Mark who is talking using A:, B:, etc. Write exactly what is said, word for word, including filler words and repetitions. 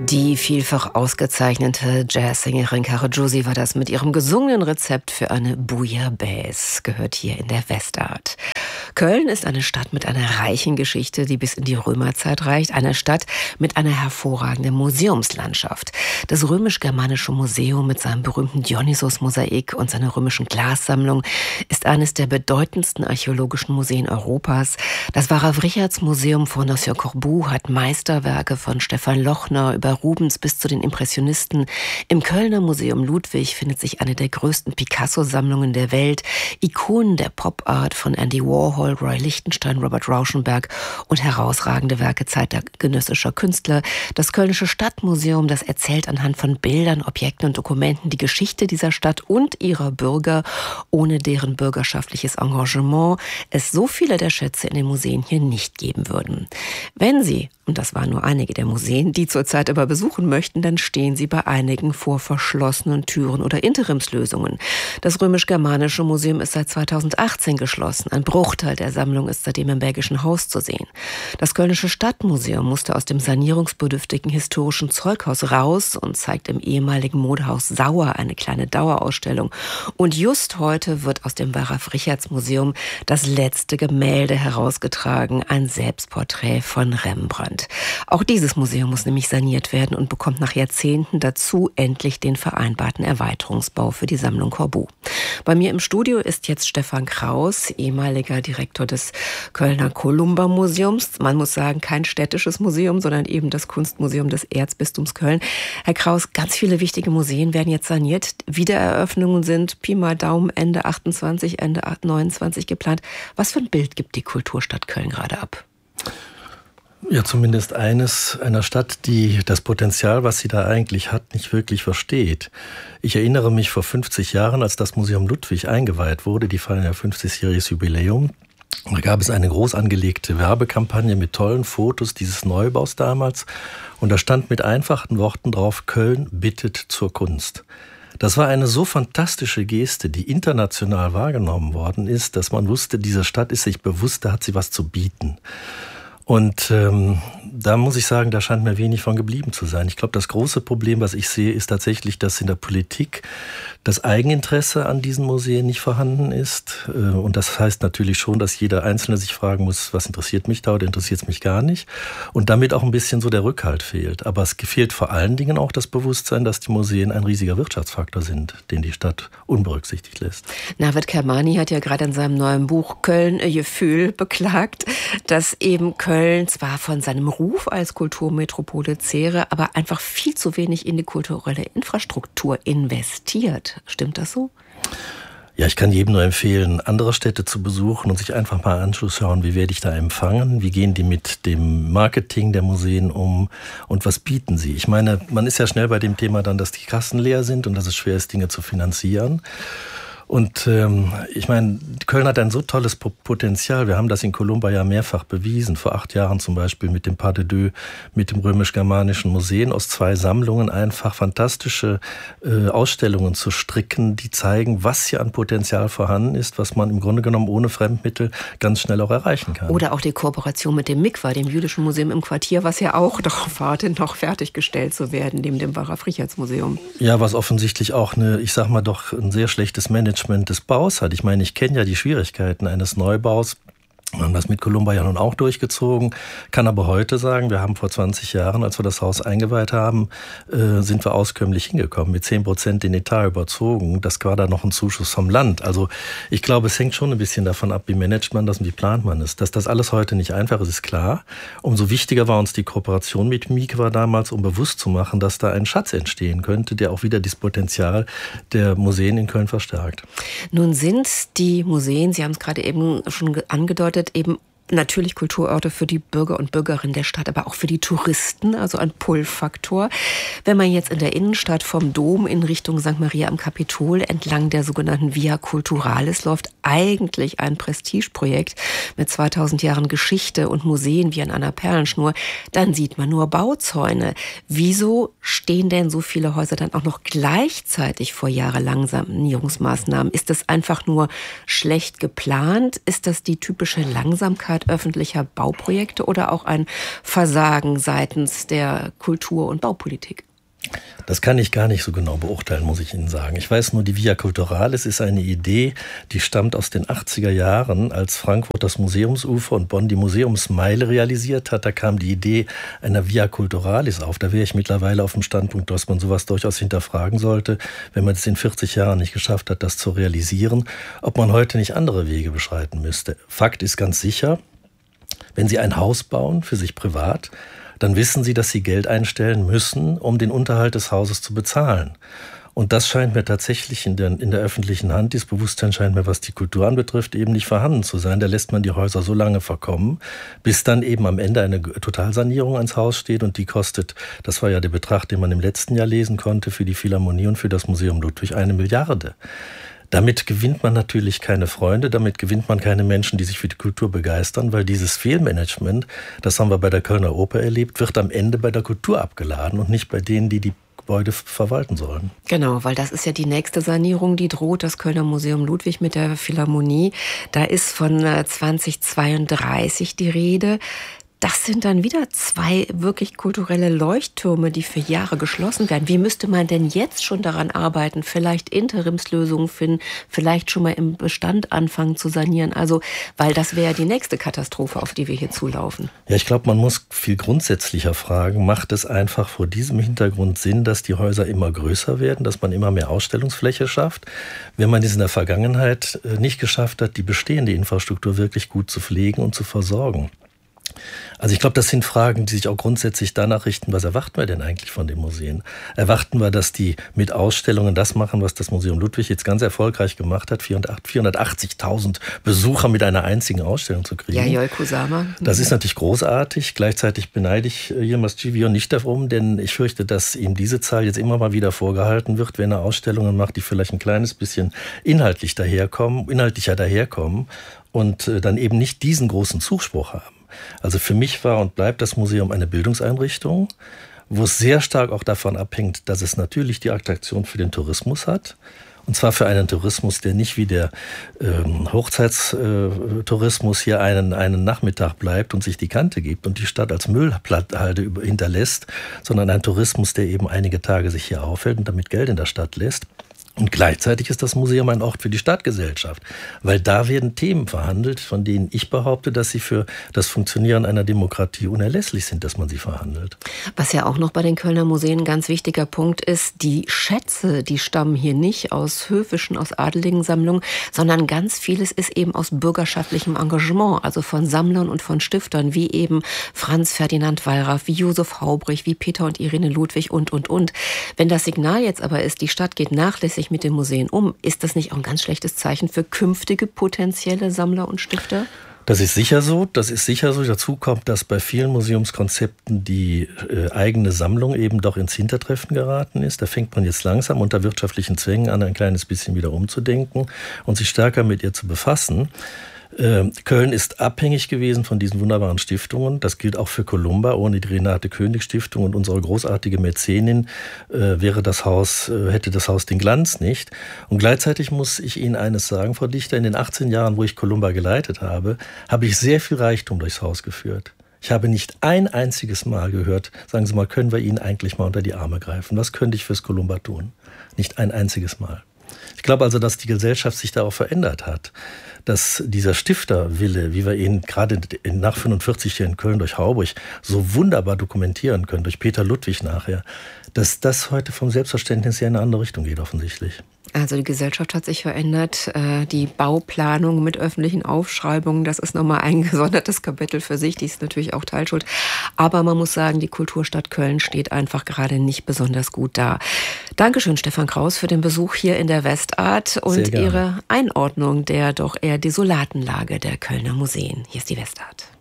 A: Die vielfach ausgezeichnete Jazzsängerin Kara Josi war das mit ihrem gesungenen Rezept für eine Bouillabaisse, gehört hier in der Westart. Köln ist eine Stadt mit einer reichen Geschichte, die bis in die Römerzeit reicht. Eine Stadt mit einer hervorragenden Museumslandschaft. Das Römisch-Germanische Museum mit seinem berühmten Dionysos-Mosaik und seiner römischen Glassammlung ist eines der bedeutendsten archäologischen Museen Europas. Das Wawra-Richartz-Museum Fondation-Corbout hat Meisterwerke von Stefan Lochner über Rubens bis zu den Impressionisten. Im Kölner Museum Ludwig findet sich eine der größten Picasso-Sammlungen der Welt. Ikonen der Pop-Art von Andy Warhol, Roy Lichtenstein, Robert Rauschenberg und herausragende Werke zeitgenössischer Künstler. Das Kölnische Stadtmuseum, das erzählt anhand von Bildern, Objekten und Dokumenten die Geschichte dieser Stadt und ihrer Bürger, ohne deren bürgerschaftliches Engagement es so viele der Schätze in den Museen hier nicht geben würden. Wenn Sie, und das waren nur einige der Museen, die zurzeit aber besuchen möchten, dann stehen Sie bei einigen vor verschlossenen Türen oder Interimslösungen. Das Römisch-Germanische Museum ist seit zweitausendachtzehn geschlossen. Ein Bruchteil der Sammlung ist seitdem im Bergischen Haus zu sehen. Das Kölnische Stadtmuseum musste aus dem sanierungsbedürftigen historischen Zeughaus raus und zeigt im ehemaligen Modehaus Sauer eine kleine Dauerausstellung. Und just heute wird aus dem Wawra-Richartz-Museum das letzte Gemälde herausgetragen, ein Selbstporträt von Rembrandt. Auch dieses Museum muss nämlich saniert werden und bekommt nach Jahrzehnten dazu endlich den vereinbarten Erweiterungsbau für die Sammlung Corbout. Bei mir im Studio ist jetzt Stefan Kraus, ehemaliger Direktor des Kölner Columba-Museums. Man muss sagen, kein städtisches Museum, sondern eben das Kunstmuseum des Erzbistums Köln. Herr Kraus, ganz viele wichtige Museen werden jetzt saniert. Wiedereröffnungen sind Pi mal Daumen Ende achtundzwanzig, Ende neunundzwanzig geplant. Was für ein Bild gibt die Kulturstadt Köln gerade ab?
B: Ja, zumindest eines einer Stadt, die das Potenzial, was sie da eigentlich hat, nicht wirklich versteht. Ich erinnere mich vor fünfzig Jahren, als das Museum Ludwig eingeweiht wurde, die feiern ja fünfzigjähriges Jubiläum. Da gab es eine groß angelegte Werbekampagne mit tollen Fotos dieses Neubaus damals. Und da stand mit einfachen Worten drauf: Köln bittet zur Kunst. Das war eine so fantastische Geste, die international wahrgenommen worden ist, dass man wusste, diese Stadt ist sich bewusst, da hat sie was zu bieten. Und ähm, da muss ich sagen, da scheint mir wenig von geblieben zu sein. Ich glaube, das große Problem, was ich sehe, ist tatsächlich, dass in der Politik das Eigeninteresse an diesen Museen nicht vorhanden ist. Und das heißt natürlich schon, dass jeder Einzelne sich fragen muss, was interessiert mich da oder interessiert es mich gar nicht. Und damit auch ein bisschen so der Rückhalt fehlt. Aber es fehlt vor allen Dingen auch das Bewusstsein, dass die Museen ein riesiger Wirtschaftsfaktor sind, den die Stadt unberücksichtigt lässt.
A: Navid Kermani hat ja gerade in seinem neuen Buch Köln Gefühl beklagt, dass eben Köln zwar von seinem Ruf als Kulturmetropole zehre, aber einfach viel zu wenig in die kulturelle Infrastruktur investiert. Stimmt das so?
B: Ja, ich kann jedem nur empfehlen, andere Städte zu besuchen und sich einfach mal anzuschauen, wie werde ich da empfangen, wie gehen die mit dem Marketing der Museen um und was bieten sie. Ich meine, man ist ja schnell bei dem Thema dann, dass die Kassen leer sind und dass es schwer ist, Dinge zu finanzieren. Und ähm, ich meine, Köln hat ein so tolles Potenzial. Wir haben das in Columba ja mehrfach bewiesen. Vor acht Jahren zum Beispiel mit dem Pas de Deux, mit dem Römisch-Germanischen Museum, aus zwei Sammlungen einfach fantastische äh, Ausstellungen zu stricken, die zeigen, was hier an Potenzial vorhanden ist, was man im Grunde genommen ohne Fremdmittel ganz schnell auch erreichen kann.
A: Oder auch die Kooperation mit dem Mikva, dem Jüdischen Museum im Quartier, was ja auch darauf wartet, noch fertiggestellt zu werden, neben dem Wawra-Richartz-Museum.
B: Ja, was offensichtlich auch eine, ich sag mal doch, ein sehr schlechtes Management des Baus hat. Ich meine, ich kenne ja die Schwierigkeiten eines Neubaus. Wir haben das mit Columba ja nun auch durchgezogen, kann aber heute sagen, wir haben vor zwanzig Jahren, als wir das Haus eingeweiht haben, äh, sind wir auskömmlich hingekommen, mit zehn Prozent den Etat überzogen. Das war dann noch ein Zuschuss vom Land. Also ich glaube, es hängt schon ein bisschen davon ab, wie managt man das und wie plant man es. Dass das alles heute nicht einfach ist, ist klar. Umso wichtiger war uns die Kooperation mit Mikva damals, um bewusst zu machen, dass da ein Schatz entstehen könnte, der auch wieder das Potenzial der Museen in Köln verstärkt.
A: Nun sind die Museen, Sie haben es gerade eben schon angedeutet, eben natürlich Kulturorte für die Bürger und Bürgerinnen der Stadt, aber auch für die Touristen, also ein Pull-Faktor. Wenn man jetzt in der Innenstadt vom Dom in Richtung Sankt Maria am Kapitol entlang der sogenannten Via Culturalis läuft, eigentlich ein Prestigeprojekt mit zweitausend Jahren Geschichte und Museen wie an einer Perlenschnur, dann sieht man nur Bauzäune. Wieso stehen denn so viele Häuser dann auch noch gleichzeitig vor jahrelangen Sanierungsmaßnahmen? Ist das einfach nur schlecht geplant? Ist das die typische Langsamkeit Möglichkeit öffentlicher Bauprojekte oder auch ein Versagen seitens der Kultur- und Baupolitik?
B: Das kann ich gar nicht so genau beurteilen, muss ich Ihnen sagen. Ich weiß nur, die Via Culturalis ist eine Idee, die stammt aus den achtziger Jahren, als Frankfurt das Museumsufer und Bonn die Museumsmeile realisiert hat. Da kam die Idee einer Via Culturalis auf. Da wäre ich mittlerweile auf dem Standpunkt, dass man sowas durchaus hinterfragen sollte, wenn man es in vierzig Jahren nicht geschafft hat, das zu realisieren, ob man heute nicht andere Wege beschreiten müsste. Fakt ist ganz sicher, wenn Sie ein Haus bauen, für sich privat, dann wissen Sie, dass Sie Geld einstellen müssen, um den Unterhalt des Hauses zu bezahlen. Und das scheint mir tatsächlich in der, in der öffentlichen Hand, dieses Bewusstsein scheint mir, was die Kultur anbetrifft, eben nicht vorhanden zu sein. Da lässt man die Häuser so lange verkommen, bis dann eben am Ende eine Totalsanierung ans Haus steht und die kostet, das war ja der Betrag, den man im letzten Jahr lesen konnte, für die Philharmonie und für das Museum Ludwig, eine Milliarde. Damit gewinnt man natürlich keine Freunde, damit gewinnt man keine Menschen, die sich für die Kultur begeistern, weil dieses Fehlmanagement, das haben wir bei der Kölner Oper erlebt, wird am Ende bei der Kultur abgeladen und nicht bei denen, die die Gebäude verwalten sollen.
A: Genau, weil das ist ja die nächste Sanierung, die droht, das Kölner Museum Ludwig mit der Philharmonie. Da ist von zweitausendzweiunddreißig die Rede. Das sind dann wieder zwei wirklich kulturelle Leuchttürme, die für Jahre geschlossen werden. Wie müsste man denn jetzt schon daran arbeiten, vielleicht Interimslösungen finden, vielleicht schon mal im Bestand anfangen zu sanieren? Also, weil das wäre die nächste Katastrophe, auf die wir hier zulaufen.
B: Ja, ich glaube, man muss viel grundsätzlicher fragen, macht es einfach vor diesem Hintergrund Sinn, dass die Häuser immer größer werden, dass man immer mehr Ausstellungsfläche schafft, wenn man es in der Vergangenheit nicht geschafft hat, die bestehende Infrastruktur wirklich gut zu pflegen und zu versorgen? Also ich glaube, das sind Fragen, die sich auch grundsätzlich danach richten, was erwarten wir denn eigentlich von den Museen? Erwarten wir, dass die mit Ausstellungen das machen, was das Museum Ludwig jetzt ganz erfolgreich gemacht hat, vierhundertachtzigtausend Besucher mit einer einzigen Ausstellung zu kriegen?
A: Yayoi Kusama.
B: Das ist natürlich großartig. Gleichzeitig beneide ich Yilmaz Civior nicht darum, denn ich fürchte, dass ihm diese Zahl jetzt immer mal wieder vorgehalten wird, wenn er Ausstellungen macht, die vielleicht ein kleines bisschen inhaltlich daherkommen, inhaltlicher daherkommen und dann eben nicht diesen großen Zuspruch haben. Also für mich war und bleibt das Museum eine Bildungseinrichtung, wo es sehr stark auch davon abhängt, dass es natürlich die Attraktion für den Tourismus hat. Und zwar für einen Tourismus, der nicht wie der ähm, Hochzeitstourismus hier einen, einen Nachmittag bleibt und sich die Kante gibt und die Stadt als Müllhalde hinterlässt, sondern ein Tourismus, der eben einige Tage sich hier aufhält und damit Geld in der Stadt lässt. Und gleichzeitig ist das Museum ein Ort für die Stadtgesellschaft, weil da werden Themen verhandelt, von denen ich behaupte, dass sie für das Funktionieren einer Demokratie unerlässlich sind, dass man sie verhandelt.
A: Was ja auch noch bei den Kölner Museen ein ganz wichtiger Punkt ist, die Schätze, die stammen hier nicht aus höfischen, aus adeligen Sammlungen, sondern ganz vieles ist eben aus bürgerschaftlichem Engagement, also von Sammlern und von Stiftern, wie eben Franz Ferdinand Wallraff, wie Josef Haubrich, wie Peter und Irene Ludwig und, und, und. Wenn das Signal jetzt aber ist, die Stadt geht nachlässig mit den Museen um, ist das nicht auch ein ganz schlechtes Zeichen für künftige potenzielle Sammler und Stifter?
B: Das ist sicher so. Das ist sicher so. Dazu kommt, dass bei vielen Museumskonzepten die äh, eigene Sammlung eben doch ins Hintertreffen geraten ist. Da fängt man jetzt langsam unter wirtschaftlichen Zwängen an, ein kleines bisschen wieder umzudenken und sich stärker mit ihr zu befassen. Köln ist abhängig gewesen von diesen wunderbaren Stiftungen. Das gilt auch für Columba. Ohne die Renate-König-Stiftung und unsere großartige Mäzenin äh, wäre das Haus, äh, hätte das Haus den Glanz nicht. Und gleichzeitig muss ich Ihnen eines sagen, Frau Dichter, in den achtzehn Jahren, wo ich Columba geleitet habe, habe ich sehr viel Reichtum durchs Haus geführt. Ich habe nicht ein einziges Mal gehört, sagen Sie mal, können wir Ihnen eigentlich mal unter die Arme greifen? Was könnte ich fürs Columba tun? Nicht ein einziges Mal. Ich glaube also, dass die Gesellschaft sich da auch verändert hat. Dass dieser Stifterwille, wie wir ihn gerade nach fünfundvierzig hier in Köln durch Haubrich so wunderbar dokumentieren können, durch Peter Ludwig nachher, dass das heute vom Selbstverständnis her in eine andere Richtung geht offensichtlich.
A: Also die Gesellschaft hat sich verändert. Die Bauplanung mit öffentlichen Aufschreibungen, das ist nochmal ein gesondertes Kapitel für sich. Die ist natürlich auch Teilschuld. Aber man muss sagen, die Kulturstadt Köln steht einfach gerade nicht besonders gut da. Dankeschön, Stefan Kraus, für den Besuch hier in der Westart und Ihre Einordnung der doch eher desolaten Lage der Kölner Museen. Hier ist die Westart.